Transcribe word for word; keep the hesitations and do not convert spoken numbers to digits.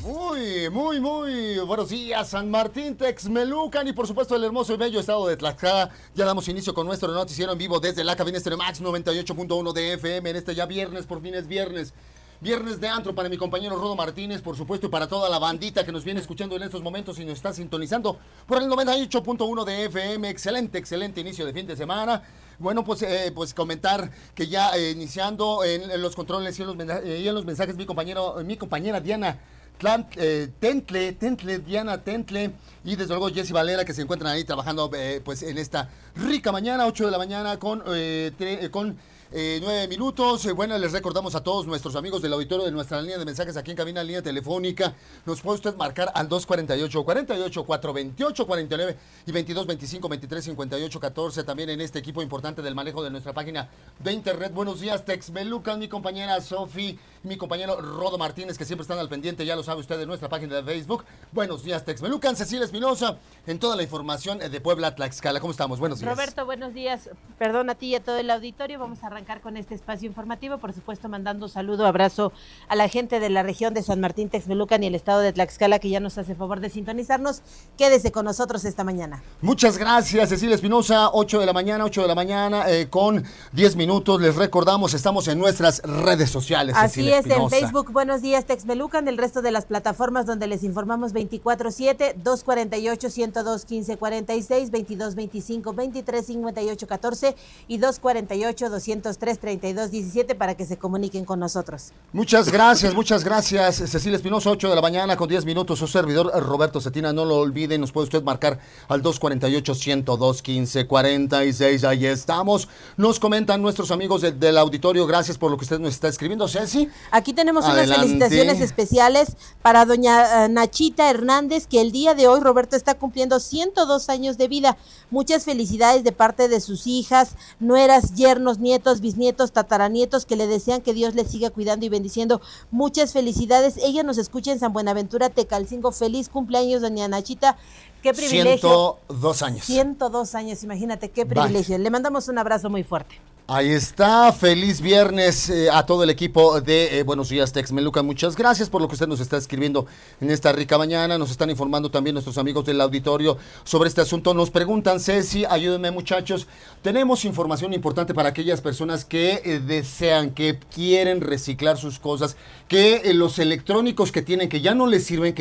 Muy, muy, muy buenos días, San Martín, Texmelucan y por supuesto el hermoso y bello estado de Tlaxcala. Ya damos inicio con nuestro noticiero en vivo desde la cabina Estéreo Max noventa y ocho punto uno de F M en este ya viernes, por fin es viernes. Viernes de antro para mi compañero Rodo Martínez, por supuesto, y para toda la bandita que nos viene escuchando en estos momentos y nos está sintonizando por el noventa y ocho punto uno de F M. Excelente, excelente inicio de fin de semana. Bueno, pues, eh, pues comentar que ya eh, iniciando en, en los controles y en los, eh, y en los mensajes mi compañero, mi compañera Diana Tlant, eh, Tentle, Tentle, Diana Tentle y desde luego Jessy Valera, que se encuentran ahí trabajando eh, pues en esta rica mañana, ocho de la mañana con, eh, tre, con eh, nueve minutos. Eh, bueno, les recordamos a todos nuestros amigos del auditorio de nuestra línea de mensajes aquí en cabina, línea telefónica. Nos puede usted marcar al dos cuarenta y ocho, cuarenta y ocho, cuatro veintiocho, cuarenta y nueve y veintidós, veinticinco, veintitrés, cincuenta y ocho, catorce. También en este equipo importante del manejo de nuestra página de internet. Buenos días, Texmelucan, mi compañera Sofi, mi compañero Rodo Martínez, que siempre están al pendiente, ya lo sabe usted, de nuestra página de Facebook. Buenos días, Texmelucan, Cecilia Espinosa, en toda la información de Puebla, Tlaxcala. ¿Cómo estamos? Buenos días. Roberto, buenos días. Perdón a ti y a todo el auditorio. Vamos a arrancar con este espacio informativo, por supuesto mandando un saludo, abrazo a la gente de la región de San Martín, Texmelucan y el estado de Tlaxcala, que ya nos hace favor de sintonizarnos. Quédese con nosotros esta mañana. Muchas gracias, Cecilia Espinosa. ocho de la mañana, ocho de la mañana, eh, con diez minutos. Les recordamos, estamos en nuestras redes sociales. Así Cecilia es, Espinosa. en Facebook, buenos días, Texmelucan, el resto de las plataformas donde les informamos veinticuatro siete, dos cuarenta y ocho, ciento dos, quince cuarenta y seis, veintidós, veinticinco, veintitrés, cincuenta y ocho, catorce y dos cuarenta y ocho, doscientos tres, treinta y dos, diecisiete para que se comuniquen con nosotros. Muchas gracias, muchas gracias, Cecilia Espinosa. Ocho de la mañana con diez minutos. Su servidor Roberto Cetina, no lo olvide, nos puede usted marcar al dos cuarenta y ocho, ciento dos, quince cuarenta y seis. Ahí estamos. Nos comentan nuestros amigos de, del auditorio. Gracias por lo que usted nos está escribiendo, Ceci. Aquí tenemos Adelante. Unas felicitaciones especiales para doña Nachita Hernández, que el día de hoy, Roberto, está cumpliendo ciento dos años de vida. Muchas felicidades de parte de sus hijas, nueras, yernos, nietos, bisnietos, tataranietos, que le desean que Dios les siga cuidando y bendiciendo. Muchas felicidades. Ella nos escucha en San Buenaventura, Tecalcingo. Feliz cumpleaños, doña Nachita. Qué privilegio. ciento dos años. ciento dos años, imagínate, qué privilegio. Vale. Le mandamos un abrazo muy fuerte. Ahí está, feliz viernes eh, a todo el equipo de eh, Buenos Días, Texmelucan. Muchas gracias por lo que usted nos está escribiendo en esta rica mañana. Nos están informando también nuestros amigos del auditorio sobre este asunto. Nos preguntan, Ceci, ayúdenme muchachos. Tenemos información importante para aquellas personas que eh, desean, que quieren reciclar sus cosas, que eh, los electrónicos que tienen, que ya no les sirven, que